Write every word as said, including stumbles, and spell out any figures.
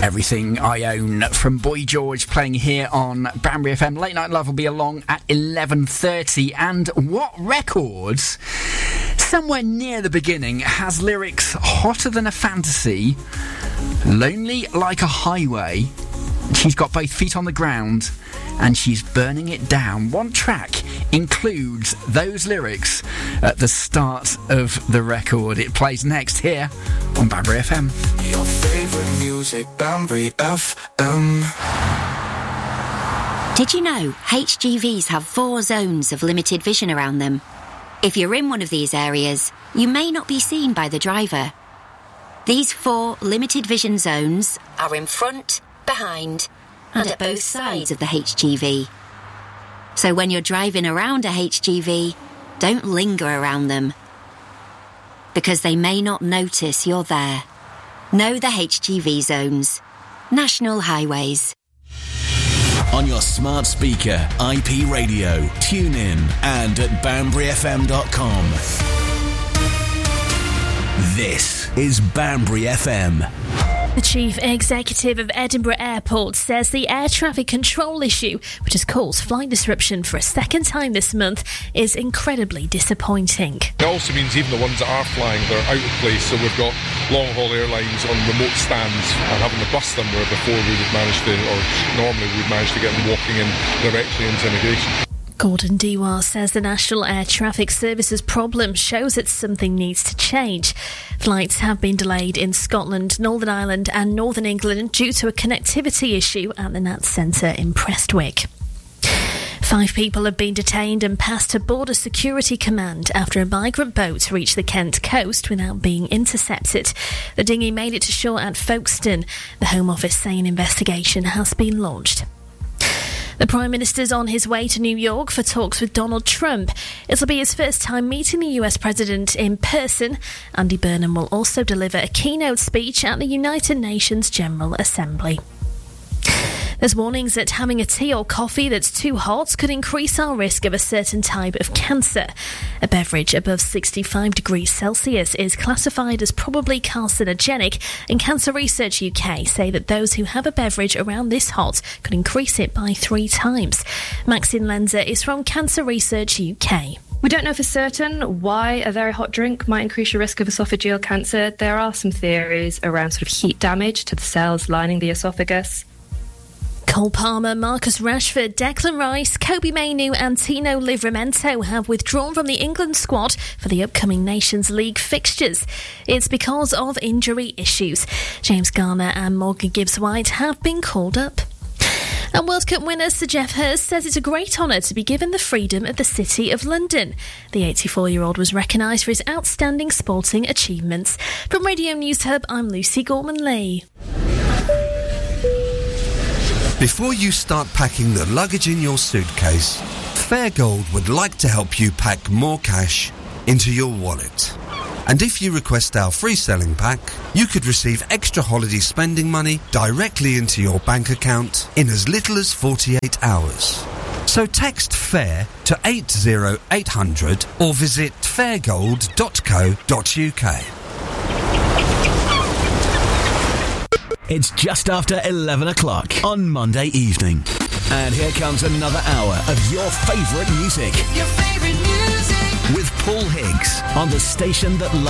Everything I Own from Boy George playing here on Banbury F M. Late Night Love will be along at eleven thirty. And what records, somewhere near the beginning, has lyrics hotter than a fantasy, lonely like a highway, she's got both feet on the ground, and she's burning it down. One track includes those lyrics at the start of the record. It plays next here on Banbury F M. Your favourite music, Banbury F M. Did you know H G Vs have four zones of limited vision around them? If you're in one of these areas, you may not be seen by the driver. These four limited vision zones are in front, behind, and at both sides of the H G V. So when you're driving around a H G V, don't linger around them, because they may not notice you're there. Know the H G V zones. National Highways. On your smart speaker, I P radio, tune in, and at banbury f m dot com. This is Banbury F M. The Chief Executive of Edinburgh Airport says the air traffic control issue, which has caused flight disruption for a second time this month, is incredibly disappointing. It also means even the ones that are flying, they're out of place, so we've got long-haul airlines on remote stands and having to bus them where before we would manage to, or normally we would manage to get them walking in directly into immigration. Gordon Dewar says the National Air Traffic Service's problem shows that something needs to change. Flights have been delayed in Scotland, Northern Ireland and Northern England due to a connectivity issue at the N A T Centre in Prestwick. Five people have been detained and passed to Border Security Command after a migrant boat reached the Kent coast without being intercepted. The dinghy made it to shore at Folkestone. The Home Office say an investigation has been launched. The Prime Minister's on his way to New York for talks with Donald Trump. It'll be his first time meeting the U S President in person. Andy Burnham will also deliver a keynote speech at the United Nations General Assembly. There's warnings that having a tea or coffee that's too hot could increase our risk of a certain type of cancer. A beverage above sixty-five degrees Celsius is classified as probably carcinogenic, and Cancer Research U K say that those who have a beverage around this hot could increase it by three times. Maxine Lenzer is from Cancer Research U K. We don't know for certain why a very hot drink might increase your risk of esophageal cancer. There are some theories around sort of heat damage to the cells lining the esophagus. Cole Palmer, Marcus Rashford, Declan Rice, Kobe Mainoo and Tino Livramento have withdrawn from the England squad for the upcoming Nations League fixtures. It's because of injury issues. James Garner and Morgan Gibbs-White have been called up. And World Cup winner Sir Geoff Hurst says it's a great honour to be given the freedom of the City of London. The eighty-four-year-old was recognised for his outstanding sporting achievements. From Radio News Hub, I'm Lucy Gorman-Lee. Before you start packing the luggage in your suitcase, Fairgold would like to help you pack more cash into your wallet. And if you request our free selling pack, you could receive extra holiday spending money directly into your bank account in as little as forty-eight hours. So text FAIR to eight oh eight hundred or visit fairgold dot co dot uk. It's just after eleven o'clock on Monday evening. And here comes another hour of your favourite music. Your favourite music. With Paul Higgs on the station that loves